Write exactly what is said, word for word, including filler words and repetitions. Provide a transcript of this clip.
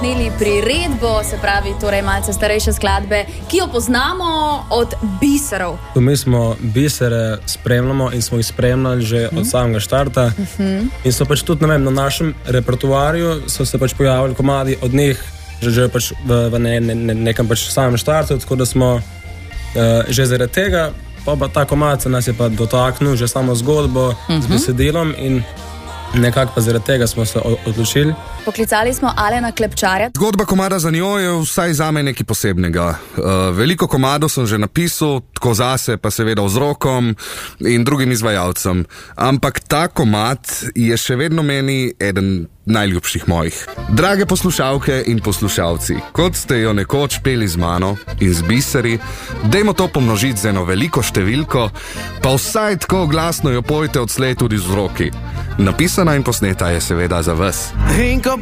posneli priredbo, se pravi, torej malce starejše skladbe, ki jo poznamo od biserov. Mi smo bisere spremljamo in smo jih spremljali že uh-huh. od samega štarta. Uh-huh. In so pač tudi, ne vem, na našem repertoarju so se pač pojavili komadi od njih že, že pač v, v ne, ne, ne, nekem pač samem štartu, tako da smo uh, že zaradi tega, pa, pa ta komad se nas je pa dotaknil že samo zgodbo uh-huh. z besedilom in nekako pa zaradi tega smo se odločili. Poklicali smo Alena Klepčarja. Zgodba komada za njo je vsaj zame nekaj posebnega. Uh, veliko komadov sem že napisal, tako zase, pa seveda vzrokom in drugim izvajalcem. Ampak ta komad je še vedno meni eden najljubših mojih. Drage poslušalke in poslušalci, kot ste jo nekoč peli z mano in z biseri, dajmo to pomnožiti z eno veliko številko, pa vsaj tako glasno jo pojte odslej tudi z vzroki. Napisana in posneta je seveda za vas. In ko